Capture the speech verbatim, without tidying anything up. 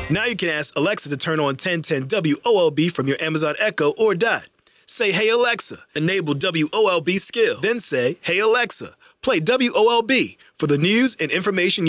Now you can ask Alexa to turn on ten ten W O L B from your Amazon Echo or Dot. Say, "Hey Alexa, enable W O L B skill." Then say, "Hey Alexa, play W O L B for the news and information you